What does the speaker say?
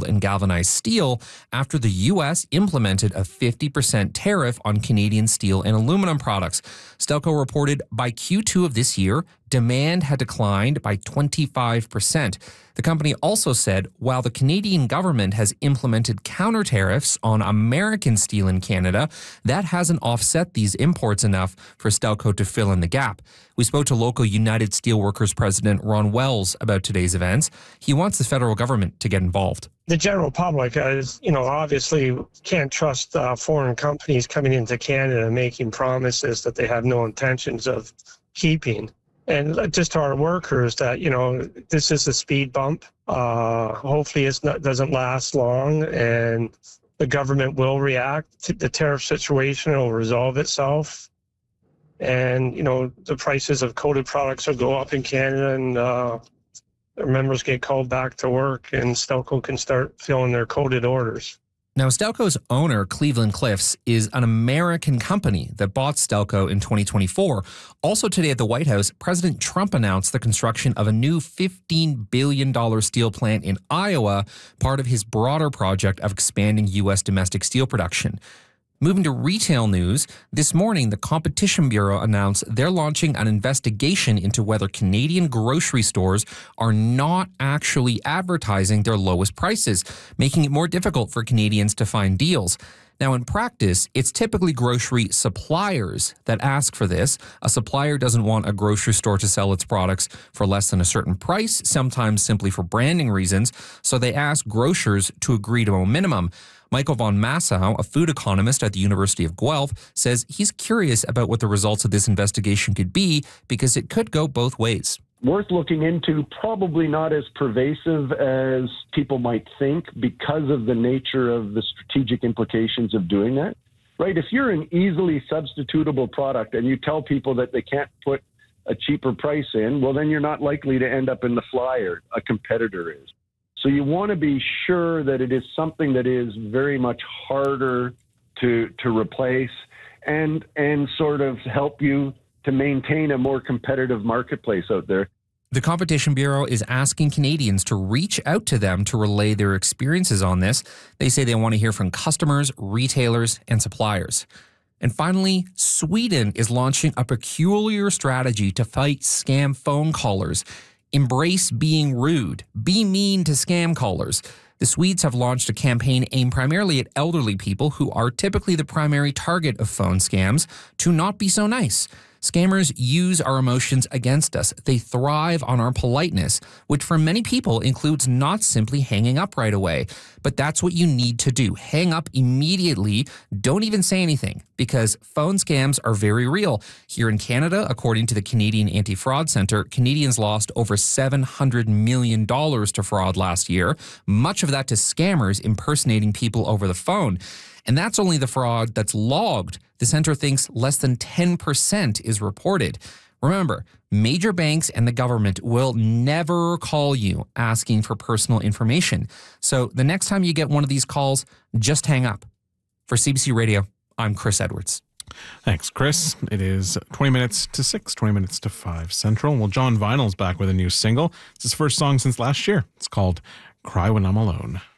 and galvanized steel after the U.S. implemented a 50% tariff on Canadian steel and aluminum products. Stelco reported by Q2 of this year, demand had declined by 25%. The company also said while the Canadian government has implemented counter tariffs on American steel in Canada, that hasn't offset these imports enough for Stelco to fill in the gap. We spoke to local United Steelworkers President Ron Wells about today's events. He wants the federal government to get involved. The general public is, obviously can't trust foreign companies coming into Canada and making promises that they have no intentions of keeping. And just to our workers that, this is a speed bump. Hopefully it doesn't last long and the government will react to the tariff situation. It will resolve itself. And, the prices of coated products will go up in Canada and their members get called back to work and Stelco can start filling their coated orders. Now, Stelco's owner, Cleveland Cliffs, is an American company that bought Stelco in 2024. Also today at the White House, President Trump announced the construction of a new $15 billion steel plant in Iowa, part of his broader project of expanding U.S. domestic steel production. Moving to retail news, this morning the Competition Bureau announced they're launching an investigation into whether Canadian grocery stores are not actually advertising their lowest prices, making it more difficult for Canadians to find deals. Now, in practice, it's typically grocery suppliers that ask for this. A supplier doesn't want a grocery store to sell its products for less than a certain price, sometimes simply for branding reasons, so they ask grocers to agree to a minimum. Michael von Massow, a food economist at the University of Guelph, says he's curious about what the results of this investigation could be because it could go both ways. Worth looking into, probably not as pervasive as people might think because of the nature of the strategic implications of doing that. Right? If you're an easily substitutable product and you tell people that they can't put a cheaper price in, well, then you're not likely to end up in the flyer. A competitor is. So you want to be sure that it is something that is very much harder to replace and sort of help you to maintain a more competitive marketplace out there. The Competition Bureau is asking Canadians to reach out to them to relay their experiences on this. They say they want to hear from customers, retailers, and suppliers. And finally, Sweden is launching a peculiar strategy to fight scam phone callers. Embrace being rude. Be mean to scam callers. The Swedes have launched a campaign aimed primarily at elderly people who are typically the primary target of phone scams to not be so nice. Scammers use our emotions against us. They thrive on our politeness, which for many people includes not simply hanging up right away. But that's what you need to do. Hang up immediately. Don't even say anything because phone scams are very real. Here in Canada, according to the Canadian Anti-Fraud Centre, Canadians lost over $700 million to fraud last year, much of that to scammers impersonating people over the phone. And that's only the fraud that's logged. The center thinks less than 10% is reported. Remember, major banks and the government will never call you asking for personal information. So the next time you get one of these calls, just hang up. For CBC Radio, I'm Chris Edwards. Thanks, Chris. It is 20 minutes to 6, 20 minutes to 5 Central. Well, John Vinyl's back with a new single. It's his first song since last year. It's called Cry When I'm Alone.